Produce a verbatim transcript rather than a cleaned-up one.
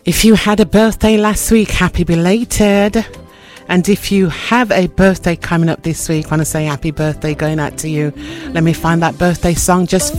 If you had a birthday last week, happy belated. And if you have a birthday coming up this week, I want to say happy birthday going out to you. Let me find that birthday song just